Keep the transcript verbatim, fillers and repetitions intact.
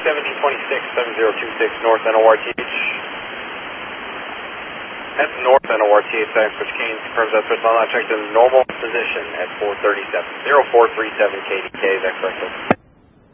seventeen twenty-six, seven zero two six, North N O R T H. That's North N O R T H, Science Coach Kane confirms that first line checked in normal position at four thirty-seven, zero four three seven K D K, X-ray.